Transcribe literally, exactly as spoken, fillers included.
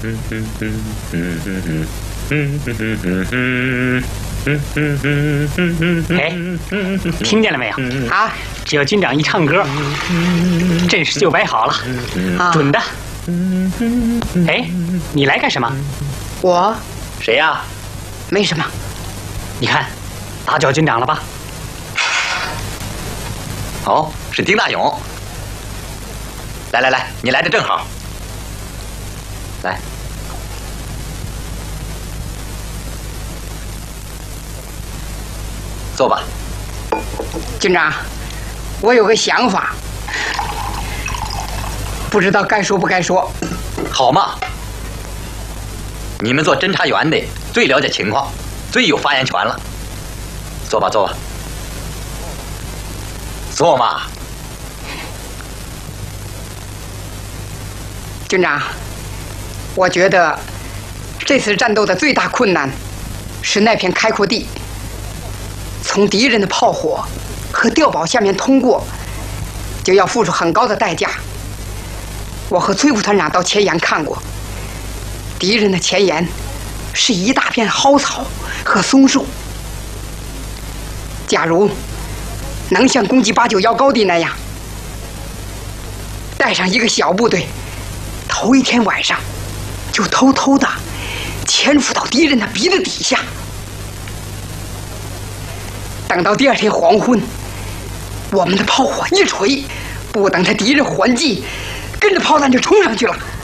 哎，听见了没有？啊，只要军长一唱歌，阵势就摆好了，啊，准的。哎，你来干什么？ 我？ 谁呀？ 没什么。 你看，打搅军长了吧？ 哦，是丁大勇。来来来，你来的正好。来，坐吧。 军长，我有个想法，不知道该说不该说。 好嘛，你们做侦查员的最了解情况，最有发言权了。坐吧，坐吧，坐嘛。 军长，我觉得这次战斗的最大困难是那片开阔地，从敌人的炮火和碉堡下面通过，就要付出很高的代价。我和崔副团长到前沿看过，敌人的前沿是一大片蒿草和松树。假如能像攻击八九幺高地那样，带上一个小部队，头一天晚上就偷偷的潜伏到敌人的鼻子底下，等到第二天黄昏，我们的炮火一锤，不等他敌人还击，跟着炮弹就冲上去了。